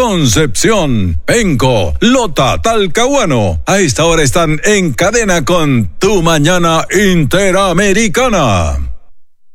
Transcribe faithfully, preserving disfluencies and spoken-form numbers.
Concepción, Penco, Lota, Talcahuano. A esta hora están en cadena con Tu Mañana Interamericana.